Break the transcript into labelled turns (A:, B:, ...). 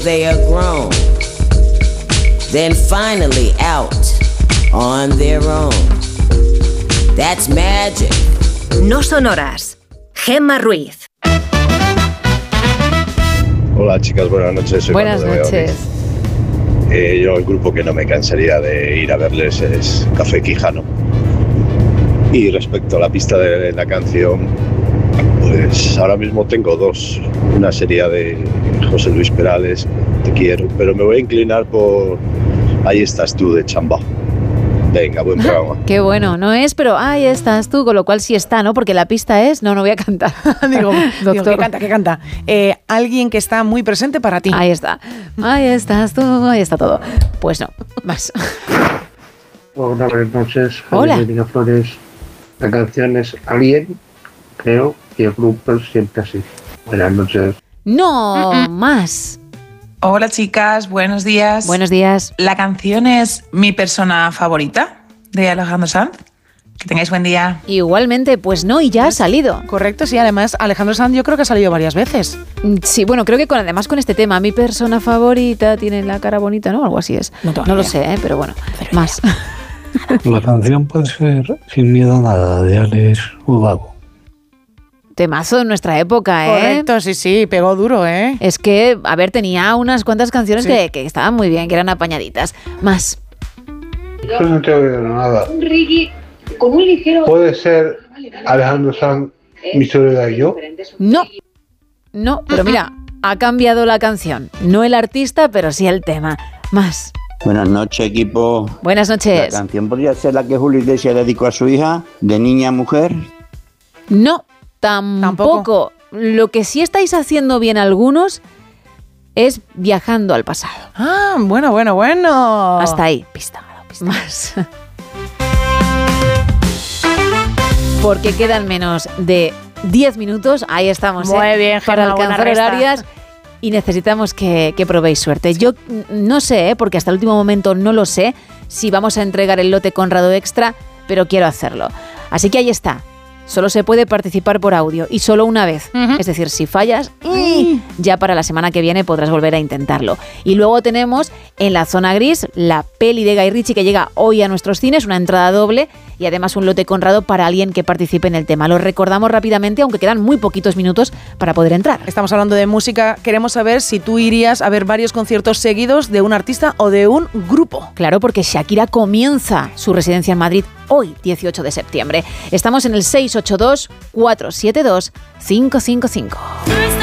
A: They are grown, then finally out on their own. That's magic.
B: No son horas. Gemma Ruiz.
C: Hola chicas, buenas noches. Soy
D: Buenas
C: Manu de
D: noches.
C: Beones. Yo el grupo que no me cansaría de ir a verles es Café Quijano. Y respecto a la pista de la canción, pues ahora mismo tengo dos. Una sería de José Luis Perales, Te quiero, pero me voy a inclinar por Ahí estás tú, de Chambá. Venga, buen programa.
D: Qué bueno, no es, pero ahí estás tú, con lo cual sí está, ¿no? Porque la pista es, no voy a cantar.
E: Digo,
D: Doctor.
E: ¿qué canta? Alguien que está muy presente para ti.
D: Ahí está. Ahí estás tú, ahí está todo. Pues no, más.
F: Hola, buenas noches.
D: Hola.
F: Javier Miraflores. La canción es Alien, creo, y el grupo es Siempre así. Buenas noches.
D: No, más.
G: Hola chicas, buenos días.
D: Buenos días.
G: La canción es Mi persona favorita, de Alejandro Sanz. Que tengáis buen día.
D: Igualmente, pues no, y ya ha salido.
E: Correcto, sí, además Alejandro Sanz yo creo que ha salido varias veces.
D: Sí, bueno, creo que además con este tema, mi persona favorita tiene la cara bonita, ¿no? Algo así es. No lo sé, pero bueno, más.
H: La canción puede ser Sin miedo a nada, de Alex Ubago.
D: Temazo de nuestra época, ¿eh?
E: Correcto, sí, pegó duro, ¿eh?
D: Es que, a ver, tenía unas cuantas canciones
E: Sí.
D: que estaban muy bien, que eran apañaditas. Más.
F: Yo no te he oído nada.
I: Un reggae con un ligero...
F: ¿Puede ser Alejandro Sanz, Mi soledad y yo?
D: No, pero mira, ha cambiado la canción. No el artista, pero sí el tema. Más.
J: Buenas noches, equipo.
D: Buenas
J: La
D: noches.
J: canción podría ser la que Julio Iglesias dedicó a su hija, de niña a mujer.
D: No, tampoco. Lo que sí estáis haciendo bien algunos es viajando al pasado.
E: Ah, bueno.
D: Hasta ahí. Pista. Más. Porque quedan menos de 10 minutos. Ahí estamos.
E: Muy bien,
D: para
E: Gemma, buena
D: alcanzar
E: resta.
D: horarias. Y necesitamos que probéis suerte. Yo no sé, porque hasta el último momento no lo sé, si vamos a entregar el lote Conrado Extra, pero quiero hacerlo. Así que ahí está. Solo se puede participar por audio y solo una vez. Es decir, si fallas, ya para la semana que viene podrás volver a intentarlo. Y luego tenemos en la zona gris la peli de Guy Ritchie que llega hoy a nuestros cines, una entrada doble y además un lote Conrado para alguien que participe en el tema. Lo recordamos rápidamente, aunque quedan muy poquitos minutos para poder entrar.
E: Estamos hablando de música. Queremos saber si tú irías a ver varios conciertos seguidos de un artista o de un grupo.
D: Claro, porque Shakira comienza su residencia en Madrid hoy, 18 de septiembre. Estamos en el 682-472-555.